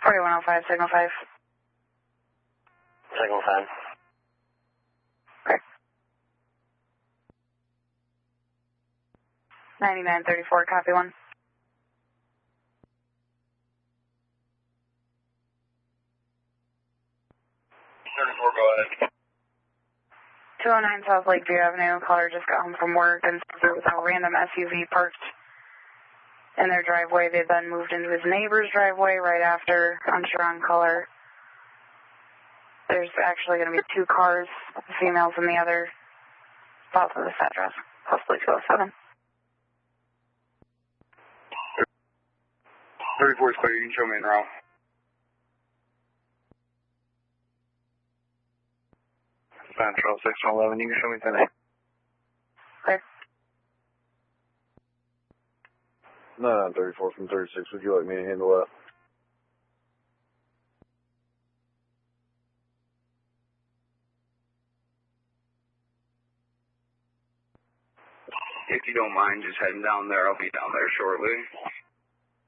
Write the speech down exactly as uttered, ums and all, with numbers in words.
forty-one oh five, signal five. Signal five. Okay. ninety-nine thirty-four, copy one. thirty-four, go ahead. two oh nine South Lakeview Avenue. Caller just got home from work and there was a random S U V parked in their driveway. They then moved into his neighbor's driveway right after, unsure on color. There's actually going to be two cars, females in the other, south of this address, possibly two oh seven. thirty-four is clear, you can show me en route. Central six one eleven, you can show me ten eight. Clear. nine thirty-four from thirty-six, would you like me to handle that? If you don't mind just heading down there, I'll be down there shortly.